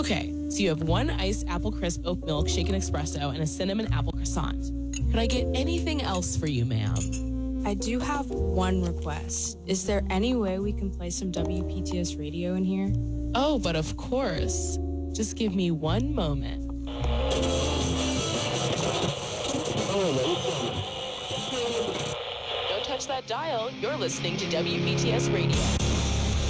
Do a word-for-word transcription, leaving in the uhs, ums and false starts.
Okay, so you have one iced apple crisp oat milk shaken espresso and a cinnamon apple croissant. Could I get anything else for you, ma'am? I do have one request. Is there any way we can play some W P T S radio in here? Oh, but of course. Just give me one moment. Don't touch that dial. You're listening to W P T S Radio.